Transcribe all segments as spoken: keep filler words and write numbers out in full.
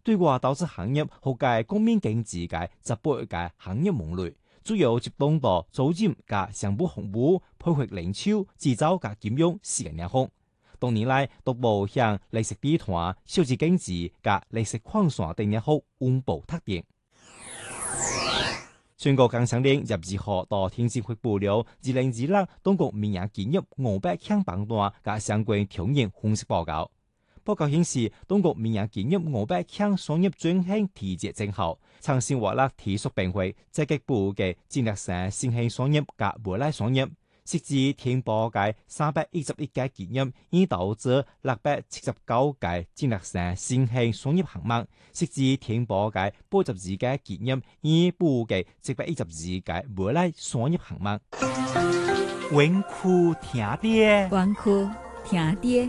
對外投資行業和介國民經濟嘅十八個行業門類，主要集中到租賃嘅商務服務、配合零售、製造嘅金融四個領域。多年來，逐步向綠色地攤、數字經濟嘅綠色礦山等領域穩步拓展。全國工商領入二號到天津發布了二零二六中國民營企業五百強榜單嘅相關調研分析報告。報告顯示，中國民營企業五百強商業轉型提質增效，創新活力提速變化，積極布嘅戰略性新興商業及未來商業。實際填報嘅三百一十一家企業，已投資六百七十九家戰略性新興商業項目；實際填報嘅八十二家企業，已布嘅七百一十二家未來商業項目。 文庫聽爹， 文庫聽爹，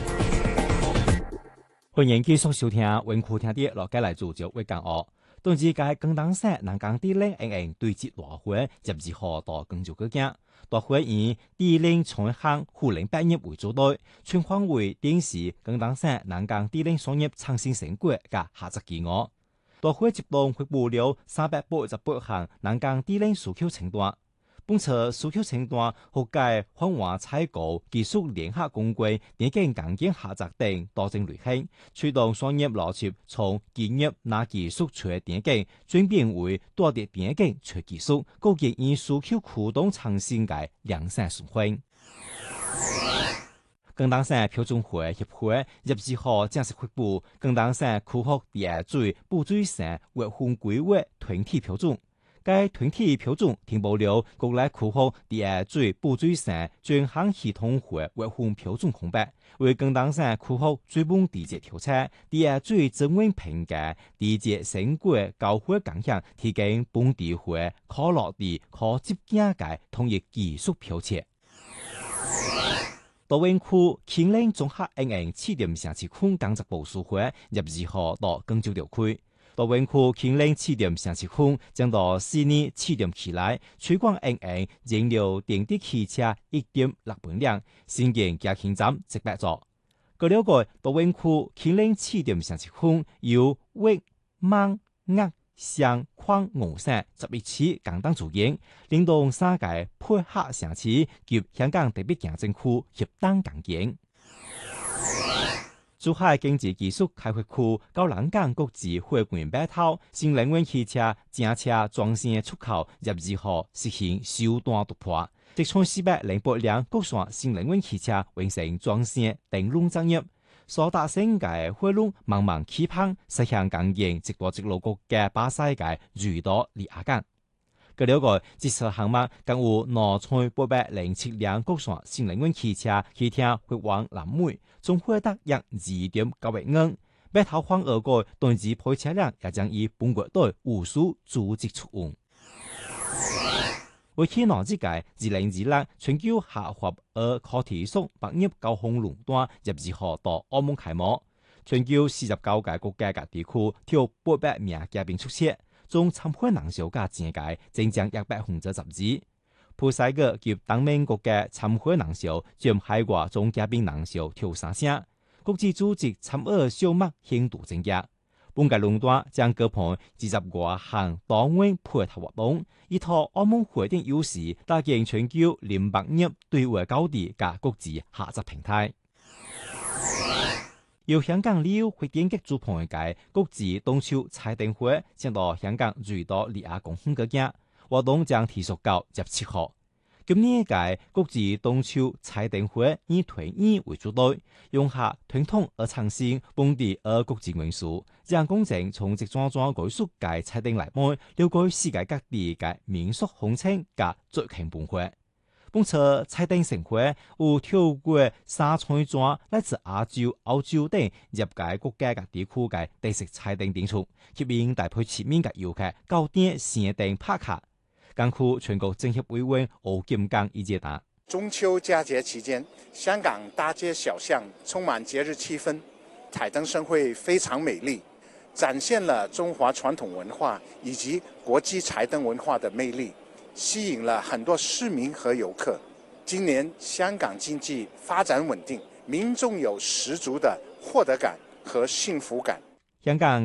歡迎繼續收聽文庫聽爹，落街嚟做就會講哦。同時屆廣東省南江地領硬硬對接大會，入二號到廣州嗰間。大會以地領採行互聯百業為主題，全方位展示廣東省南江地領商業創新成果嘅下集結果。大會集中發布了三百八十八項南江地領需求清單，本次需求清單和介泛華採購、技術聯合供應、電競硬件下集等多種類型，驅動商業邏輯從技術拿技術取電競，轉變為多啲電競取技術，構建以需求驅動創新嘅良性循環。廣東省標準會協會入二號正式發布廣東省區域第二水補水線劃分規劃團體標準。該團體標準填報了國內區域第二水補水線專項系統會劃分標準空白，為廣東省區域水文地質調查、第二水資源評價、地質成果交會講項提供本地會可落地可執行嘅統一技術標冊。大灣區青嶺綜合應用試點城市區工作部署會入二號到廣州條區。大灣區青嶺試點城市區將到四年試點期內，推廣應用燃料電池汽車一點六倍量，新建加氫站一百座。據了解，大灣區青嶺試點城市區由粵、閩、鄂、湘、廣五省十一市共同組建，領導三個配合城市及香港特別行政區協同共建。珠海經濟技術開發區高欄港國際會館北頭新能源汽車正車裝線出口入二號實行首段突破，直衝四百零八輛國產新能源汽車完成裝線登錄作業。所達成嘅匯率茫茫期盼，實現共建直多直路國嘅巴西嘅瑞多利亞港。據了解，這次項目共有挪出八百零七輛國產新能源汽車去聽回往南美，總獲得約二點九億元。北頭環俄國電子配車輛也將以本國隊無數組織出運。為期兩日嘅二零二六全球下滑而可提速百業高峰論壇入二號到澳門開幕，全球四十九個國家嘅地區挑八百名嘉賓出席，總參會人數嘅增加增長一百分之十二。葡萄牙及東盟國嘅參會人數佔海外總嘉賓人數挑三成，國際組織參與項目顯著增加。本屆論壇將舉辦二十多項多元配套活動，依託澳門會展優勢，搭建全球零百業對外高地嘅國際合作平台。由香港旅遊發展局主辦嘅國際冬秋彩燈會，將到香港瑞多利亞公園舉行，活動將持續到十七號。今年嘅國際冬秋彩燈會以團圓為主題，融合傳統而創新、本地而國際元素，讓公眾從一樁樁藝術嘅彩燈內面，了解世界各地嘅民俗風情及節慶文化。本次彩燈盛會有透過三彩樁來自亞洲、歐洲等入界國家嘅地區嘅特色彩燈演出，吸引大批市民嘅遊客到店閃燈拍卡。港區全國政協委員歐金剛意見答： 中秋佳節期間，香港大街小巷充滿節日氣氛，彩燈盛會非常美麗，展現了中華傳統文化以及國際彩燈文化的魅力，吸引了很多市民和遊客。今年香港經濟發展穩定，民眾有十足的獲得感和幸福感。 香港